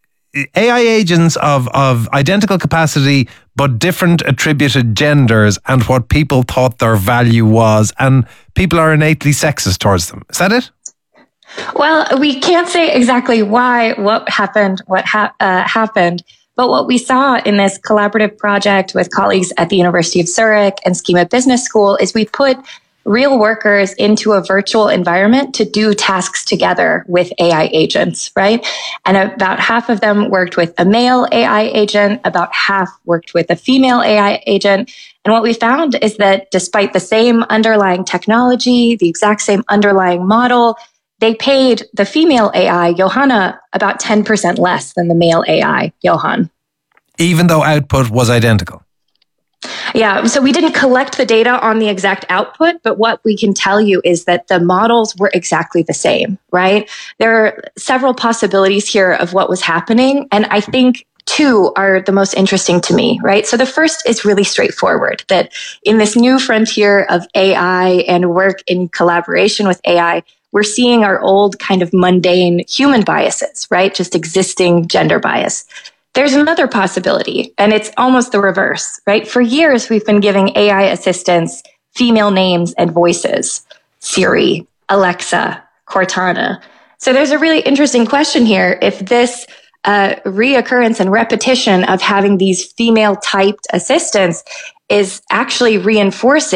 A I agents of, of identical capacity but different attributed genders and what people thought their value was, and people are innately sexist towards them. Is that it? Well, we can't say exactly why, what happened, what ha- uh, happened, but what we saw in this collaborative project with colleagues at the University of Zurich and Schema Business School is we put real workers into a virtual environment to do tasks together with A I agents, right? And about half of them worked with a male A I agent, about half worked with a female A I agent. And what we found is that despite the same underlying technology, the exact same underlying model, they paid the female A I, Johanna, about ten percent less than the male A I, Johan. Even though output was identical? Yeah, so we didn't collect the data on the exact output, but what we can tell you is that the models were exactly the same, right? There are several possibilities here of what was happening, and I think two are the most interesting to me, right? So the first is really straightforward, that in this new frontier of A I and work in collaboration with A I, we're seeing our old kind of mundane human biases, right? Just existing gender bias. There's another possibility, and it's almost the reverse, right? For years, we've been giving A I assistants female names and voices: Siri, Alexa, Cortana. So there's a really interesting question here. If this uh, reoccurrence and repetition of having these female-typed assistants is actually reinforcing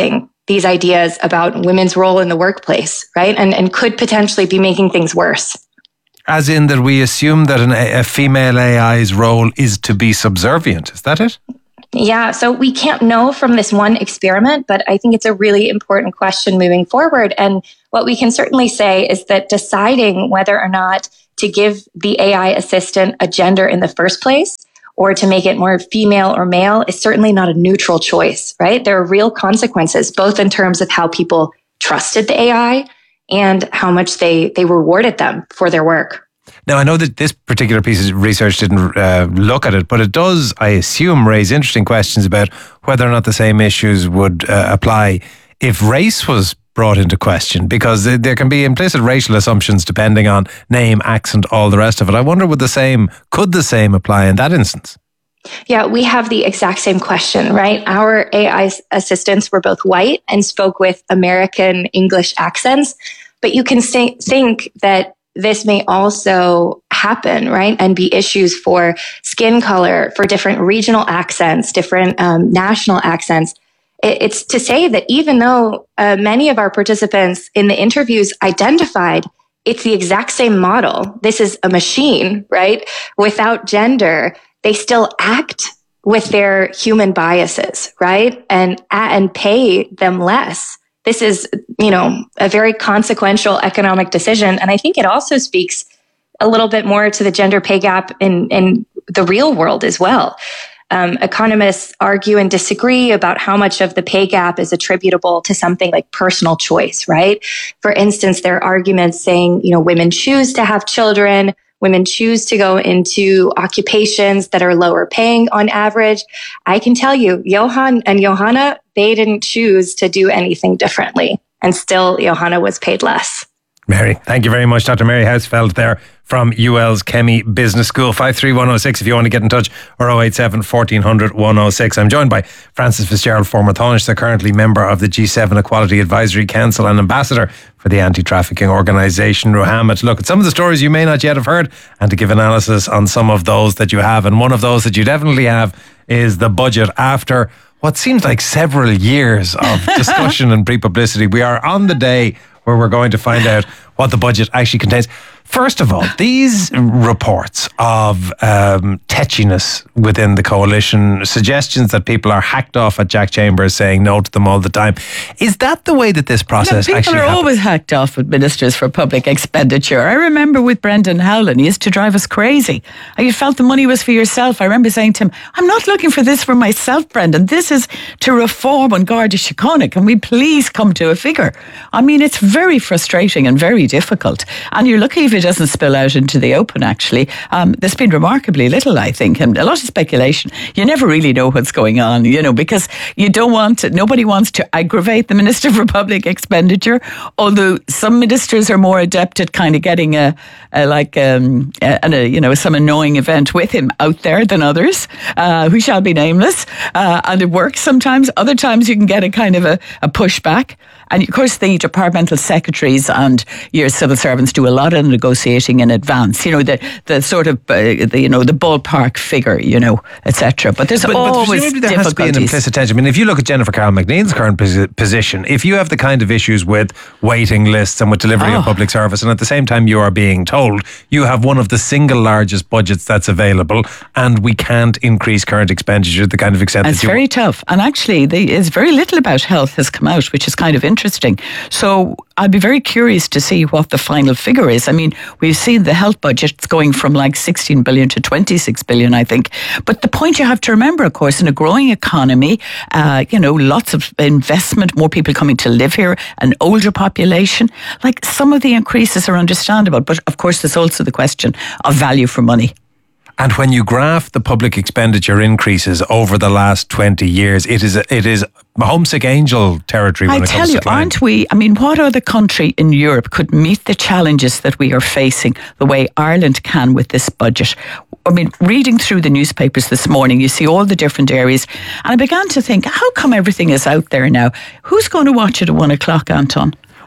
these ideas about women's role in the workplace, right? And, and could potentially be making things worse. As in that we assume that an, a female A I's role is to be subservient. Is that it? Yeah, so we can't know from this one experiment, but I think it's a really important question moving forward. And what we can certainly say is that deciding whether or not to give the A I assistant a gender in the first place or to make it more female or male is certainly not a neutral choice, right? There are real consequences, both in terms of how people trusted the A I and how much they, they rewarded them for their work. Now, I know that this particular piece of research didn't uh, look at it, but it does, I assume, raise interesting questions about whether or not the same issues would uh, apply if race was brought into question, because there can be implicit racial assumptions depending on name, accent, all the rest of it. I wonder would the same, could the same apply in that instance? Yeah, we have the exact same question, right? Our A I assistants were both white and spoke with American English accents, but you can say, think that this may also happen, right? And be issues for skin color, for different regional accents, different um, national accents. It, it's to say that even though uh, many of our participants in the interviews identified it's the exact same model, this is a machine, right? Without gender, they still act with their human biases, right? And, and pay them less. This is, you know, a very consequential economic decision. And I think it also speaks a little bit more to the gender pay gap in, in the real world as well. Um, economists argue and disagree about how much of the pay gap is attributable to something like personal choice, right? For instance, there are arguments saying, you know, women choose to have children, women choose to go into occupations that are lower paying on average. I can tell you, Johan and Johanna, they didn't choose to do anything differently. And still, Johanna was paid less. Mary, thank you very much. Doctor Mary Hausfeld there from U L's Chemie Business School. five three one oh six if you want to get in touch, or oh eight seven, fourteen hundred, one oh six. I'm joined by Frances Fitzgerald, former Taoiseach, currently member of the G seven Equality Advisory Council and ambassador for the anti-trafficking organisation Ruhama, to look at some of the stories you may not yet have heard and to give analysis on some of those that you have. And one of those that you definitely have is the budget. After what seems like several years of discussion and pre-publicity, we are on the day where we're going to find out what the budget actually contains. First of all, these reports of um, tetchiness within the coalition, suggestions that people are hacked off at Jack Chambers saying no to them all the time. Is that the way that this process you know, actually People are happens? always hacked off with ministers for public expenditure. I remember with Brendan Howlin, he used to drive us crazy. You felt the money was for yourself. I remember saying to him, I'm not looking for this for myself, Brendan. This is to reform on Garda Síochána. Can we please come to a figure? I mean, it's very frustrating and very difficult. And you're lucky if it doesn't spill out into the open, actually. Um, there's been remarkably little, I think, and a lot of speculation. You never really know what's going on, you know, because you don't want to, nobody wants to aggravate the Minister for Public Expenditure, although some ministers are more adept at kind of getting a, a like, um, a, a, you know, some annoying event with him out there than others, uh, who shall be nameless. Uh, and it works sometimes. Other times you can get a kind of a, a pushback. And of course, the departmental secretaries and your civil servants do a lot of negotiating in advance. You know, the the sort of uh, the, you know the ballpark figure, you know, et cetera. But there's but, always but presumably there difficulties. has to be an implicit tension. I mean, if you look at Jennifer Carroll McNeil's current posi- position, if you have the kind of issues with waiting lists and with delivery Oh. of public service, and at the same time you are being told you have one of the single largest budgets that's available, and we can't increase current expenditure to the kind of extent It's that you very tough. And actually, there's very little about health has come out, which is kind of interesting. So I'd be very curious to see what the final figure is. I mean, we've seen the health budgets going from like sixteen billion to twenty-six billion, I think. But the point you have to remember, of course, in a growing economy, uh, you know, lots of investment, more people coming to live here, an older population, like some of the increases are understandable. But of course, there's also the question of value for money. And when you graph the public expenditure increases over the last twenty years, it is a, it is homesick angel territory when I it tell comes you, to climate. aren't we? I mean, what other country in Europe could meet the challenges that we are facing the way Ireland can with this budget? I mean, reading through the newspapers this morning, you see all the different areas. And I began to think, how come everything is out there now? Who's going to watch it at one o'clock, Anton?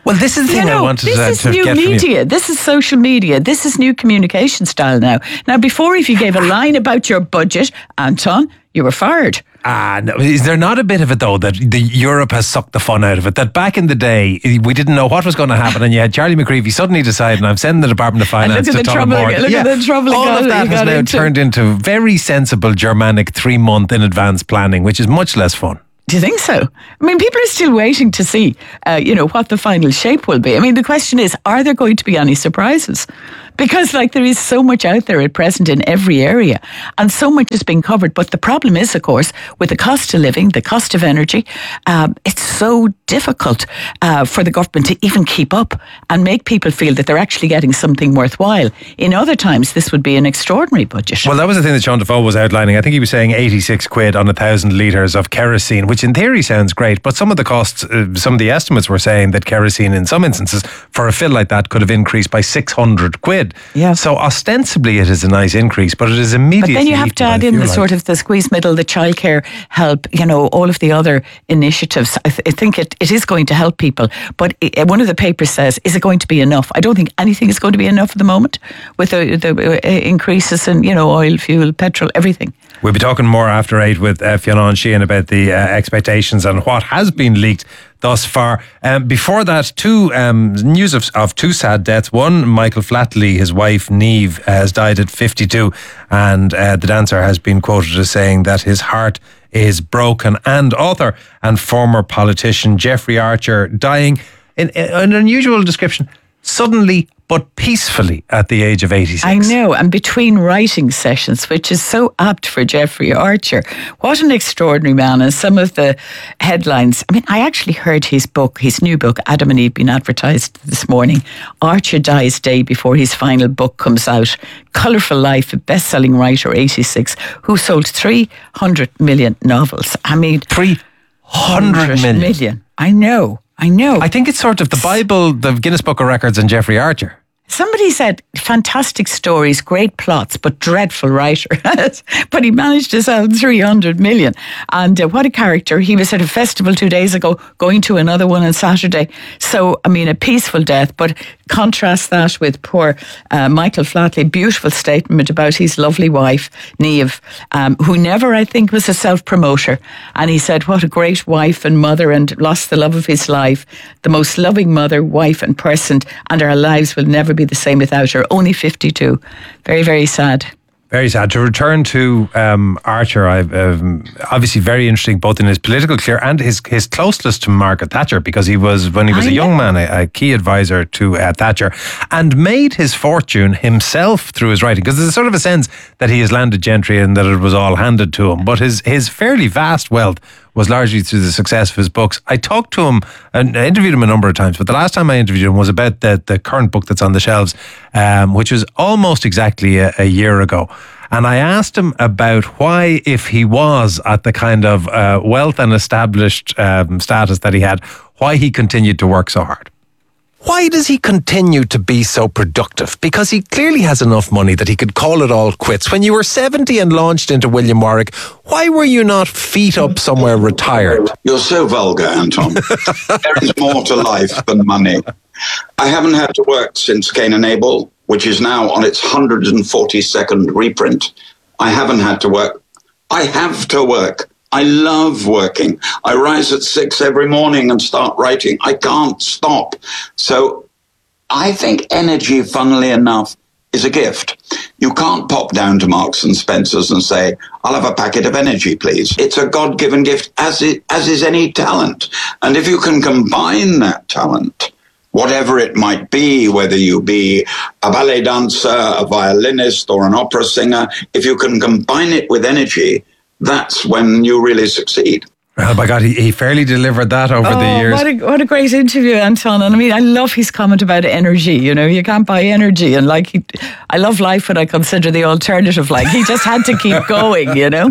Well, this is the you thing know, I wanted this to, is to new get from you. media. This is social media. This is new communication style now. Now, before, if you gave a line about your budget, Anton, you were fired. Ah, no, is there not a bit of it though that the Europe has sucked the fun out of it? That back in the day we didn't know what was going to happen, and you had Charlie McCreevy suddenly deciding, I'm sending the Department of Finance look at to the Tom trouble- Morgan. look at the trouble it all got- of that it has got now into. turned into very sensible Germanic three month in advance planning, which is much less fun. Do you think so? I mean, people are still waiting to see, uh, you know, what the final shape will be. I mean, the question is, are there going to be any surprises? Because, like, there is so much out there at present in every area, and so much is being covered. But the problem is, of course, with the cost of living, the cost of energy, um, it's so difficult uh, for the government to even keep up and make people feel that they're actually getting something worthwhile. In other times, this would be an extraordinary budget. Well, that was the thing that Sean Defoe was outlining. I think he was saying eighty-six quid on a thousand litres of kerosene, which in theory sounds great, but some of the costs, uh, some of the estimates were saying that kerosene in some instances for a fill like that could have increased by six hundred quid. Yeah. So ostensibly it is a nice increase, but it is immediately. But then you have eaten to by add in fuel the sort hike. of the squeeze middle, the childcare help, you know, all of the other initiatives. I, th- I think it, it is going to help people. But it, one of the papers says, is it going to be enough? I don't think anything is going to be enough at the moment with the, the uh, increases in, you know, oil, fuel, petrol, everything. We'll be talking more after eight with uh, Fionn Sheehan about the uh, expectations and what has been leaked thus far. Um, before that, two um, news of, of two sad deaths. One, Michael Flatley, his wife Niamh, has died at fifty-two, and uh, the dancer has been quoted as saying that his heart is broken. And author and former politician Jeffrey Archer dying in, in an unusual description, suddenly but peacefully at the age of eighty-six. I know, and between writing sessions, which is so apt for Jeffrey Archer. What an extraordinary man. And some of the headlines, I mean, I actually heard his book, his new book, Adam and Eve, being advertised this morning. Archer dies day before his final book comes out. Colourful Life, a best-selling writer, eighty-six, who sold three hundred million novels. I mean... three hundred million. million. I know. I know. I think it's sort of the Bible, the Guinness Book of Records, and Jeffrey Archer. Somebody said fantastic stories, great plots, but dreadful writer. But he managed to sell three hundred million. And uh, what a character. He was at a festival two days ago, going to another one on Saturday. So, I mean, a peaceful death. But contrast that with poor uh, Michael Flatley. Beautiful statement about his lovely wife, Niamh, um, who never, I think, was a self-promoter. And he said, what a great wife and mother, and lost the love of his life. The most loving mother, wife and person. And our lives will never be the same without her. Only fifty-two. Very, very sad. Very sad. To return to um, Archer, I've, um, obviously very interesting both in his political career and his, his closeness to Margaret Thatcher, because he was, when he was I a young man, a, a key advisor to uh, Thatcher, and made his fortune himself through his writing, because there's a sort of a sense that he has landed gentry and that it was all handed to him. But his, his fairly vast wealth was largely through the success of his books. I talked to him and I interviewed him a number of times, but the last time I interviewed him was about the, the current book that's on the shelves, um, which was almost exactly a, a year ago. And I asked him about why, if he was at the kind of uh, wealth and established um, status that he had, why he continued to work so hard. Why does he continue to be so productive? Because he clearly has enough money that he could call it all quits. When you were seventy and launched into William Warwick, why were you not feet up somewhere retired? You're so vulgar, Anton. There is more to life than money. I haven't had to work since Cain and Abel, which is now on its one hundred forty-second reprint. I haven't had to work. I have to work. I love working. I rise at six every morning and start writing. I can't stop. So I think energy, funnily enough, is a gift. You can't pop down to Marks and Spencer's and say, I'll have a packet of energy, please. It's a God-given gift, as it, as is any talent. And if you can combine that talent, whatever it might be, whether you be a ballet dancer, a violinist, or an opera singer, if you can combine it with energy, that's when you really succeed. Well, by God, he, he fairly delivered that over oh, the years. What a, what a great interview, Anton. And I mean, I love his comment about energy. You know, you can't buy energy. And like, he, I love life when I consider the alternative. Like, he just had to keep going, you know?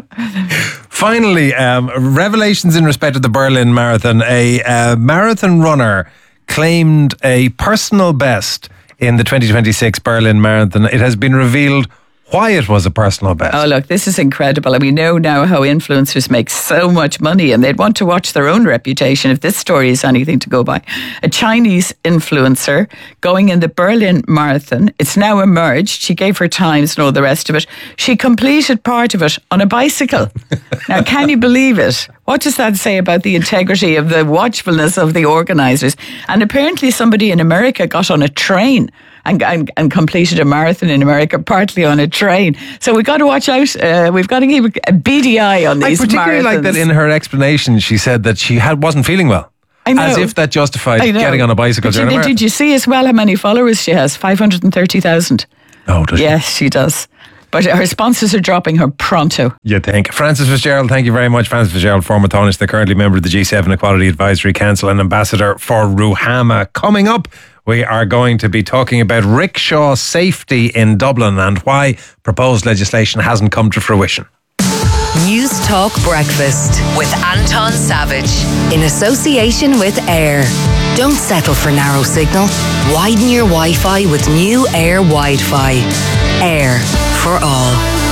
Finally, um, revelations in respect of the Berlin Marathon. A uh, marathon runner claimed a personal best in the twenty twenty-six Berlin Marathon. It has been revealed why it was a personal best. Oh, look, this is incredible. And we know now how influencers make so much money, and they'd want to watch their own reputation if this story is anything to go by. A Chinese influencer going in the Berlin Marathon. It's now emerged. She gave her times and all the rest of it. She completed part of it on a bicycle. Now, can you believe it? What does that say about the integrity of the watchfulness of the organisers? And apparently somebody in America got on a train and, and, and completed a marathon in America, partly on a train. So we've got to watch out. Uh, we've got to keep a beady eye on these I particularly marathons. like that in her explanation, she said that she had wasn't feeling well. I know. As if that justified I know. getting on a bicycle. But during you, a did, marathon. did you see as well how many followers she has? five hundred thirty thousand. Oh, does she? Yes, she does. But her sponsors are dropping her pronto. You think. Francis Fitzgerald, thank you very much. Francis Fitzgerald, former Taoiseach, currently member of the G seven Equality Advisory Council and ambassador for Ruhama. Coming up, we are going to be talking about rickshaw safety in Dublin and why proposed legislation hasn't come to fruition. News Talk Breakfast with Anton Savage in association with Air. Don't settle for narrow signal. Widen your Wi-Fi with new Air Wi-Fi. Air for all.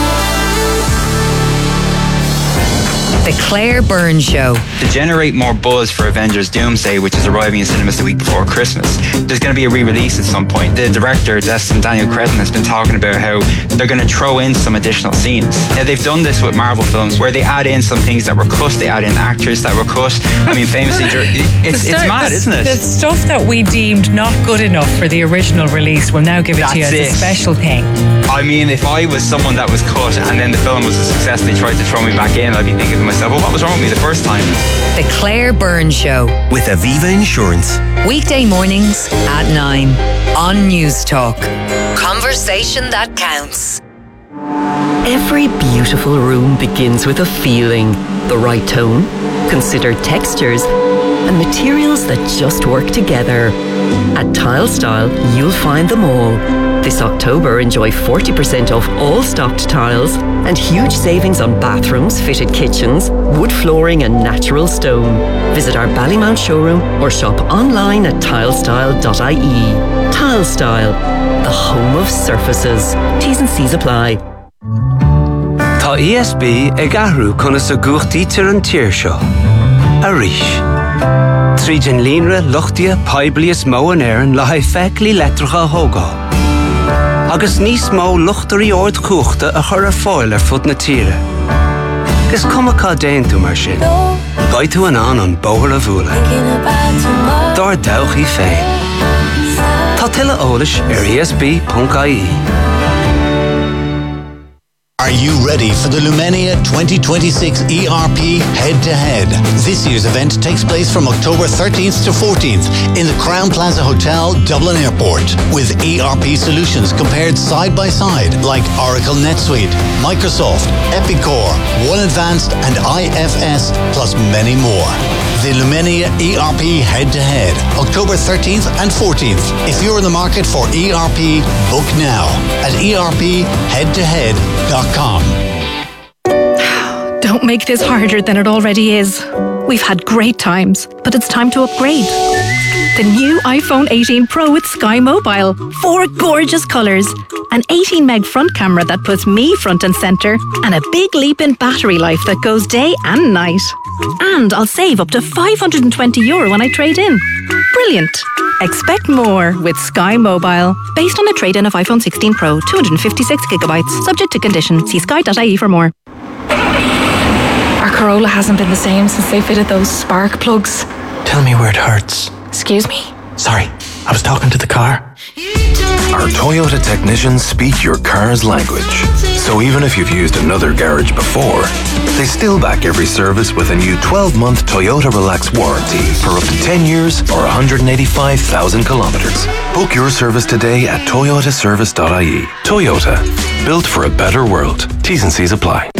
The Claire Byrne Show. To generate more buzz for Avengers Doomsday, which is arriving in cinemas the week before Christmas, there's going to be a re-release at some point. The director, Destin Daniel Cretton, has been talking about how they're going to throw in some additional scenes. Now, they've done this with Marvel films, where they add in some things that were cut, they add in actors that were cut. I mean, famously, it's, The it's start- mad, the, isn't it? The stuff that we deemed not good enough for the original release, we'll now give it to you as That's a it. special thing. I mean, if I was someone that was cut and then the film was a success and they tried to throw me back in, I'd be thinking to myself, well, what was wrong with me the first time? The Claire Byrne Show. With Aviva Insurance. Weekday mornings at nine on News Talk. Conversation that counts. Every beautiful room begins with a feeling, the right tone, considered textures, and materials that just work together. At Tile Style, you'll find them all. This October, enjoy forty percent off all stocked tiles and huge savings on bathrooms, fitted kitchens, wood flooring and natural stone. Visit our Ballymount showroom or shop online at tilestyle dot I E. Tile Style, the home of surfaces. T's and C's apply. Tá E S B ag ahrú chuna sa gúchtaí tir an tír seo. A ríis. Tríd an línre luchtia paiblias mó an éireann le haid feiclí letracha hógá. Agus níos mó luchtarí ord cúchta a chur a fáil ar fud na tíre. Gus cumacá déan tú mar sin. Gai tú an an an bóthar a bhúla. Dar dawch í féin. Tá tuile eolais ar E S B dot I E. Are you ready for the Lumenia twenty twenty-six E R P Head-to-Head? This year's event takes place from October thirteenth to fourteenth in the Crown Plaza Hotel, Dublin Airport, with E R P solutions compared side by side like Oracle NetSuite, Microsoft, Epicor, One Advanced and I F S, plus many more. The Lumenia E R P Head-to-Head, October thirteenth and fourteenth. If you're in the market for E R P, book now at E R P head to head dot com. Don't make this harder than it already is. We've had great times, but it's time to upgrade. The new iPhone eighteen Pro with Sky Mobile. Four gorgeous colours. An eighteen meg front camera that puts me front and centre. And a big leap in battery life that goes day and night. And I'll save up to five hundred twenty euro when I trade in. Brilliant. Expect more with Sky Mobile. Based on a trade-in of iPhone sixteen Pro, two hundred fifty-six gigabytes. Subject to condition. See sky dot I E for more. Our Corolla hasn't been the same since they fitted those spark plugs. Tell me where it hurts. Excuse me? Sorry, I was talking to the car. Our Toyota technicians speak your car's language. So even if you've used another garage before, they still back every service with a new twelve-month Toyota Relax warranty for up to ten years or one hundred eighty-five thousand kilometers. Book your service today at toyota service dot I E. Toyota, built for a better world. T's and C's apply.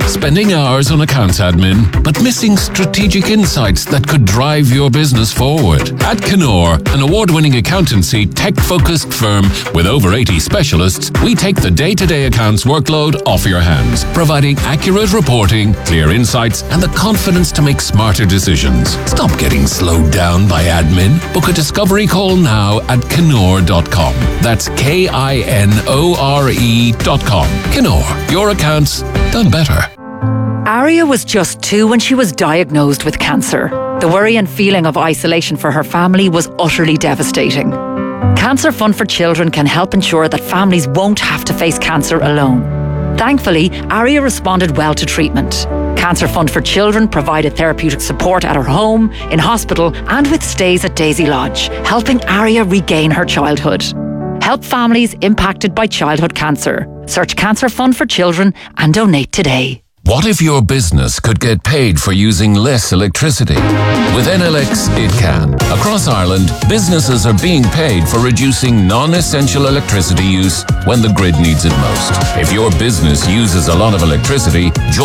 Spending hours on accounts admin, but missing strategic insights that could drive your business forward. At Kenor, an award-winning accountancy, tech-focused firm with over eighty specialists, we take the day-to-day accounts workload off your hands, providing accurate reporting, clear insights, and the confidence to make smarter decisions. Stop getting slowed down by admin. Book a discovery call now at Kenor dot com. That's K I N O R E dot com. Kenor, your accounts done better. Aria was just two when she was diagnosed with cancer. The worry and feeling of isolation for her family was utterly devastating. Cancer Fund for Children can help ensure that families won't have to face cancer alone. Thankfully, Aria responded well to treatment. Cancer Fund for Children provided therapeutic support at her home, in hospital, and with stays at Daisy Lodge, helping Aria regain her childhood. Help families impacted by childhood cancer. Search Cancer Fund for Children and donate today. What if your business could get paid for using less electricity? With N L X, it can. Across Ireland, businesses are being paid for reducing non-essential electricity use when the grid needs it most. If your business uses a lot of electricity, join